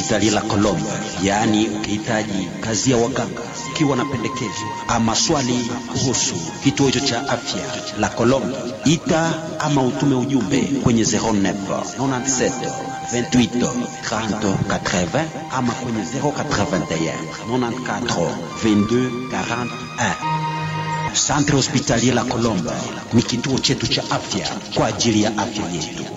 Hospitalier La Colombe. Yaani ukihitaji kazi ya waganga, ukiwa na pendekezo ama swali kuhusu kituo hicho cha afya La Colombe, ita ama utume ujumbe kwenye 09 97 28 30 80 ama kwenye 081 94 22 41. Centre Hospitalier La Colombe ni kituo chetu cha afya kwa ajili ya afya yetu.